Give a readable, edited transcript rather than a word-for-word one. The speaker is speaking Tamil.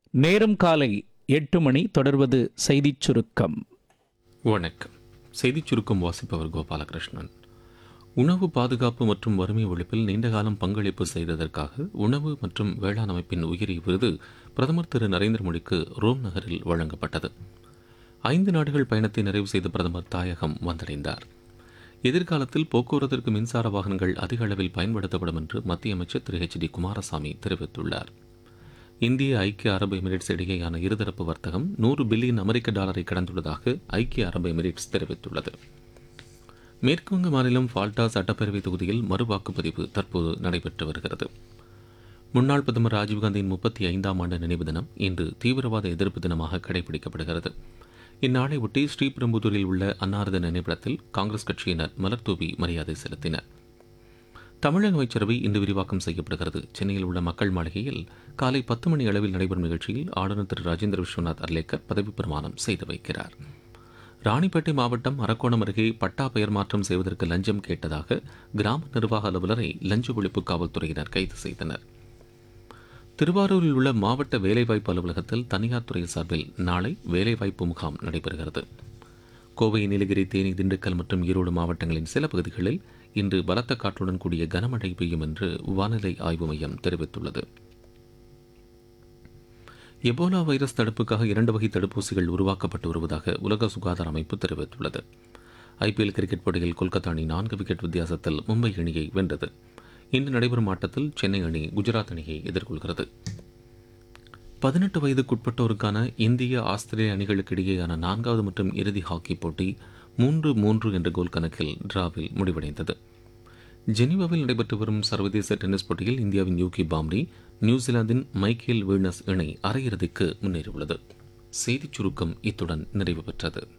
நேரம் காலை 8 மணி. தொடர்வது செய்திச் சுருக்கம். வணக்கம். செய்திச் சுருக்கம் வாசிப்பவர் கோபாலகிருஷ்ணன். உணவு பாதுகாப்பு மற்றும் வறுமை ஒழிப்பில் நீண்டகாலம் பங்களிப்பு செய்ததற்காக உணவு மற்றும் வேளாண் அமைப்பின் உயரிய விருது பிரதமர் திரு நரேந்திர மோடிக்கு ரோம் நகரில் வழங்கப்பட்டது. 5 நாடுகள் பயணத்தை நிறைவு செய்த பிரதமர் தாயகம் வந்தடைந்தார். எதிர்காலத்தில் போக்குவரத்திற்கு மின்சார வாகனங்கள் அதிக அளவில் பயன்படுத்தப்படும் என்று மத்திய அமைச்சர் திரு HD குமாரசாமி தெரிவித்துள்ளார். இந்திய ஐக்கிய அரபு எமிரேட்ஸ் இடையேயான இருதரப்பு வர்த்தகம் 100 பில்லியன் அமெரிக்க டாலரை கடந்துள்ளதாக ஐக்கிய அரபு எமிரேட்ஸ் தெரிவித்துள்ளது. மேற்குவங்க மாநிலம் ஃபால்டா சட்டப்பேரவை தொகுதியில் மறுவாக்குப்பதிவு தற்போது நடைபெற்று வருகிறது. முன்னாள் பிரதமர் ராஜீவ்காந்தியின் 35ஆம் ஆண்டு நினைவு தினம் இன்று தீவிரவாத எதிர்ப்பு தினமாக கடைபிடிக்கப்படுகிறது. இந்நாளை ஒட்டி ஸ்ரீபெரும்புதூரில் உள்ள அன்னாரது நினைவிடத்தில் காங்கிரஸ் கட்சியினர் மலர்தூவி மரியாதை செலுத்தினர். தமிழக அமைச்சரவை இன்று விரிவாக்கம் செய்யப்படுகிறது. சென்னையில் உள்ள மக்கள் மாளிகையில் காலை 10 மணி அளவில் நடைபெறும் நிகழ்ச்சியில் ஆளுநர் திரு ராஜேந்திர விஸ்வநாத் அர்லேக்கர் பதவிப் பிரமாணம் செய்து வைக்கிறார். ராணிப்பேட்டை மாவட்டம் அரக்கோணம் அருகே பட்டா பெயர் மாற்றம் செய்வதற்கு லஞ்சம் கேட்டதாக கிராம நிர்வாக அலுவலரை லஞ்ச ஒழிப்பு காவல்துறையினர் கைது செய்தனர். திருவாரூரில் உள்ள மாவட்ட வேலைவாய்ப்பு அலுவலகத்தில் தனியார் துறை சார்பில் நாளை வேலைவாய்ப்பு முகாம் நடைபெறுகிறது. கோவை, நீலகிரி, தேனி, திண்டுக்கல் மற்றும் ஈரோடு மாவட்டங்களின் சில பகுதிகளில் இன்று பலத்த காற்றுடன் கூடிய கனமழை பெய்யும் என்று வானிலை ஆய்வு மையம் தெரிவித்துள்ளது. எபோலா வைரஸ் தடுப்புக்காக 2 வகை தடுப்பூசிகள் உருவாக்கப்பட்டு வருவதாக உலக சுகாதார அமைப்பு தெரிவித்துள்ளது. IPL கிரிக்கெட் போட்டியில் கொல்கத்தா அணி 4 விக்கெட் வித்தியாசத்தில் மும்பை அணியை வென்றது. இன்று நடைபெறும் ஆட்டத்தில் சென்னை அணி குஜராத் அணியை எதிர்கொள்கிறது. 18 வயதுக்குட்பட்டோருக்கான இந்திய ஆஸ்திரேலிய அணிகளுக்கு இடையேயான 4வது மற்றும் இறுதி ஹாக்கி போட்டி 3-3 என்ற கோல் கணக்கில் டிராவில் முடிவடைந்தது. ஜெனீவாவில் நடைபெற்று வரும் சர்வதேச டென்னிஸ் போட்டியில் இந்தியாவின் யூகி பாம்ரி நியூசிலாந்தின் மைக்கேல் வீனஸ் இணை அரையிறுதிக்கு முன்னேறியுள்ளது. செய்திச் சுருக்கம் இத்துடன் நிறைவு பெற்றது.